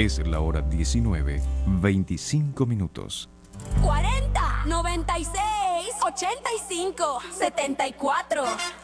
Es la hora 19:25. 40, 96, 85, 74.